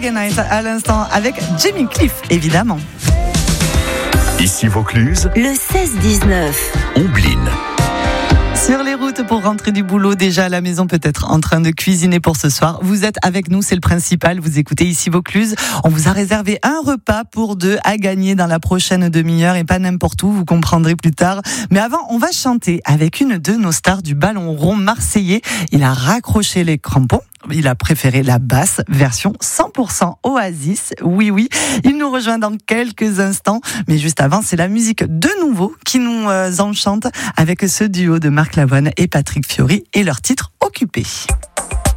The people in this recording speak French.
Organize à l'instant avec Jimmy Cliff, évidemment. Ici Vaucluse, le 16-19. Ombline. Sur les routes pour rentrer du boulot, déjà à la maison, peut-être en train de cuisiner pour ce soir. Vous êtes avec nous, c'est le principal. Vous écoutez Ici Vaucluse. On vous a réservé un repas pour deux à gagner dans la prochaine demi-heure et pas n'importe où, vous comprendrez plus tard. Mais avant, on va chanter avec une de nos stars du ballon rond marseillais. Il a raccroché les crampons. Il a préféré la basse version 100% Oasis. Oui, il nous rejoint dans quelques instants. Mais juste avant, c'est la musique de nouveau qui nous enchante avec ce duo de Marc Lavoine et Patrick Fiori et leur titre Occupé.